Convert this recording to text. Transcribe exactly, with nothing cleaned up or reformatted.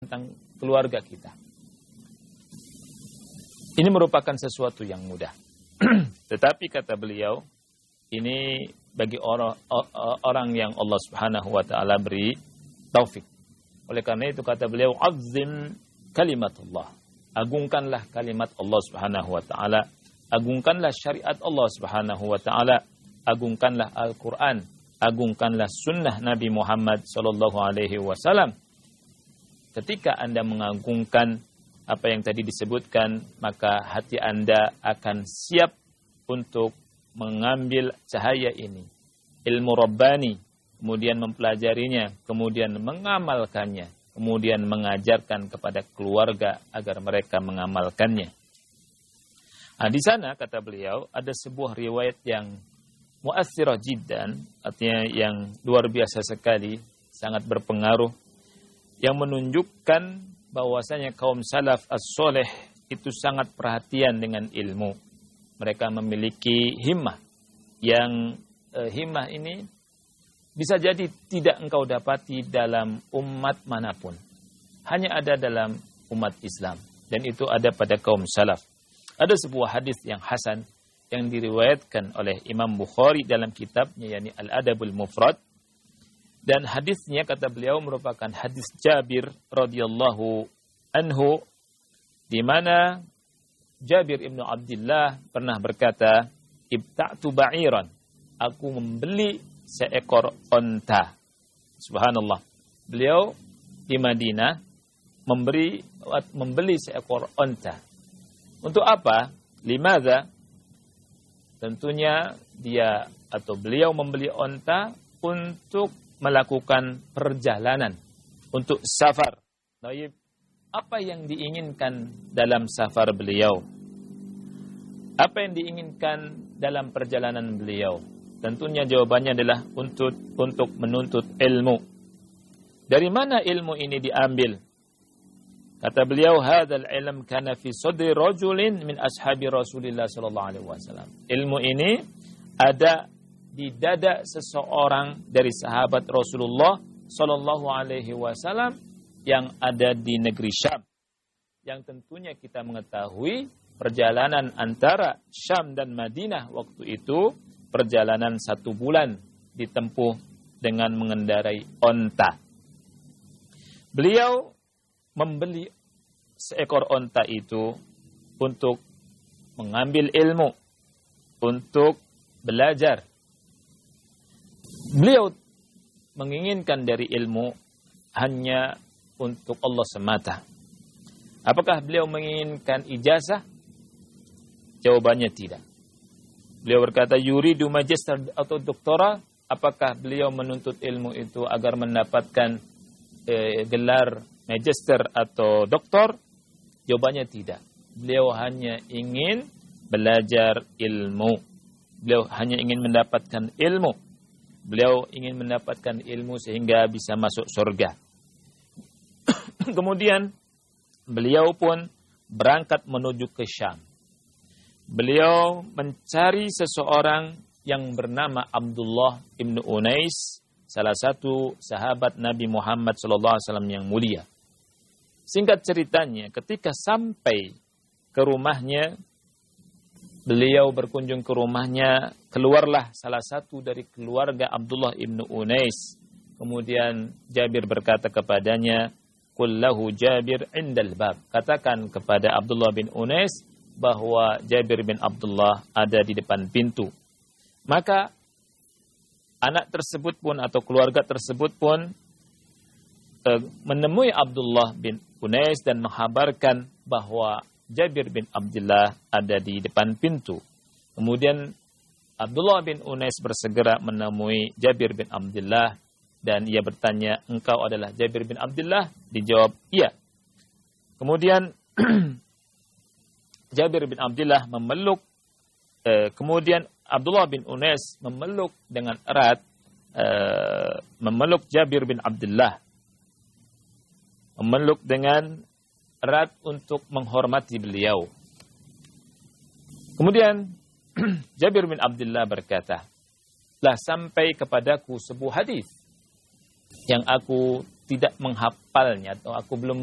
tentang keluarga kita. Ini merupakan sesuatu yang mudah. Tetapi kata beliau, ini bagi orang, orang yang Allah Subhanahu wa taala beri taufik. Oleh karena itu kata beliau, azzim kalimatullah. Agungkanlah kalimat Allah Subhanahu wa taala, agungkanlah syariat Allah Subhanahu wa taala, agungkanlah Al-Qur'an, agungkanlah sunnah Nabi Muhammad sallallahu alaihi wasallam. Ketika Anda mengagungkan apa yang tadi disebutkan, maka hati Anda akan siap untuk mengambil cahaya ini, ilmu Rabbani, kemudian mempelajarinya, kemudian mengamalkannya, kemudian mengajarkan kepada keluarga agar mereka mengamalkannya. Nah, di sana kata beliau ada sebuah riwayat yang mu'athirah jiddan, artinya yang luar biasa sekali, sangat berpengaruh, yang menunjukkan bahwasanya kaum salaf as-soleh itu sangat perhatian dengan ilmu. Mereka memiliki himmah, yang eh, himmah ini bisa jadi tidak engkau dapati dalam umat manapun. Hanya ada dalam umat Islam. Dan itu ada pada kaum salaf. Ada sebuah hadis yang hasan yang diriwayatkan oleh Imam Bukhari dalam kitabnya, yakni Al-Adabul Mufrad. Dan hadisnya kata beliau merupakan hadis Jabir radhiyallahu anhu, di mana Jabir ibnu Abdullah pernah berkata, ibta'tu ba'iran, aku membeli seekor onta. Subhanallah. Beliau di Madinah memberi membeli seekor onta. Untuk apa? Limadza? Tentunya dia atau beliau membeli onta untuk melakukan perjalanan, untuk safar. Baik, apa yang diinginkan dalam safar beliau? Apa yang diinginkan dalam perjalanan beliau? Tentunya jawabannya adalah untuk untuk menuntut ilmu. Dari mana ilmu ini diambil? Kata beliau, hadzal ilm kana fi sadri rajulin min ashabi Rasulillah sallallahu alaihi wasallam. Ilmu ini ada di dada seseorang dari sahabat Rasulullah sallallahu alaihi wasallam yang ada di negeri Syam. Yang tentunya kita mengetahui perjalanan antara Syam dan Madinah waktu itu perjalanan satu bulan ditempuh dengan mengendarai onta. Beliau membeli seekor onta itu untuk mengambil ilmu, untuk belajar. Beliau menginginkan dari ilmu hanya untuk Allah semata. Apakah beliau menginginkan ijazah? Jawabannya tidak. Beliau berkata, yuridu magister atau doktora. Apakah beliau menuntut ilmu itu agar mendapatkan eh, gelar magister atau doktor? Jawabannya tidak. Beliau hanya ingin belajar ilmu. Beliau hanya ingin mendapatkan ilmu. Beliau ingin mendapatkan ilmu sehingga bisa masuk surga. Kemudian beliau pun berangkat menuju ke Syam. Beliau mencari seseorang yang bernama Abdullah ibnu Unais, salah satu sahabat Nabi Muhammad sallallahu alaihi wasallam yang mulia. Singkat ceritanya, ketika sampai ke rumahnya, beliau berkunjung ke rumahnya, keluarlah salah satu dari keluarga Abdullah ibnu Unais. Kemudian Jabir berkata kepadanya, qul lahu Jabir indal bab. Katakan kepada Abdullah bin Unais bahwa Jabir bin Abdullah ada di depan pintu. Maka anak tersebut pun atau keluarga tersebut pun eh, menemui Abdullah bin Unais dan menghabarkan bahwa Jabir bin Abdullah ada di depan pintu. Kemudian Abdullah bin Unais bersegera menemui Jabir bin Abdullah dan ia bertanya, engkau adalah Jabir bin Abdullah? Dijawab, iya. Kemudian Jabir bin Abdullah memeluk, eh, kemudian Abdullah bin Unais memeluk dengan erat, eh, memeluk Jabir bin Abdullah. Memeluk dengan erat untuk menghormati beliau. Kemudian Jabir bin Abdullah berkata, telah sampai kepadaku sebuah hadis yang aku tidak menghafalnya atau aku belum